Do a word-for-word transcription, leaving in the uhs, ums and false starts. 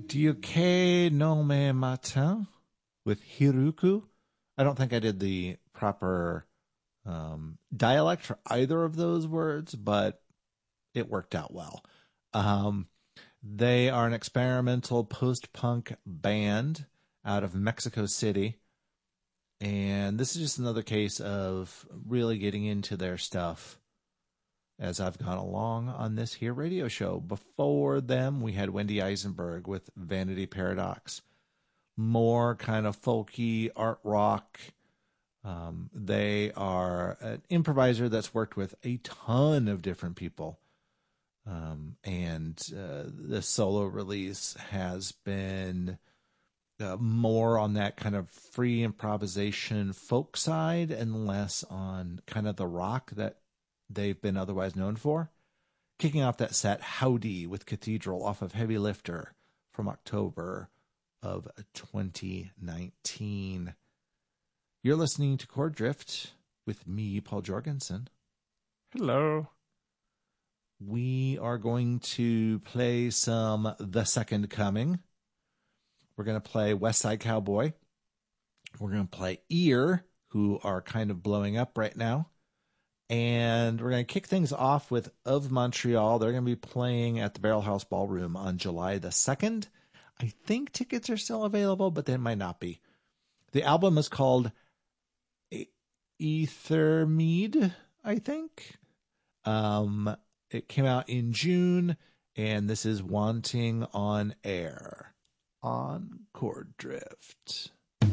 Diuke no me matin with Hiruku. I don't think I did the proper um, dialect for either of those words, but it worked out well. Um, they are an experimental post-punk band out of Mexico City. And this is just another case of really getting into their stuff as I've gone along on this here radio show. Before them, we had Wendy Eisenberg with Vanity Paradox. More kind of folky art rock. Um, they are an improviser that's worked with a ton of different people. Um, and uh, the solo release has been uh, more on that kind of free improvisation folk side and less on kind of the rock that they've been otherwise known for. Kicking off that set, Howdy with Cathedral off of Heavy Lifter from October of twenty nineteen. You're listening to Chord Drift with me, Paul Jorgensen. Hello. We are going to play some The Second Coming. We're going to play West Side Cowboy. We're going to play Ear, who are kind of blowing up right now. And we're going to kick things off with Of Montreal. They're going to be playing at the Barrel House Ballroom on July the second. I think tickets are still available, but they might not be. The album is called Ethermead, I think. Um, it came out in June, and this is Wanting on Air on Chord Drift.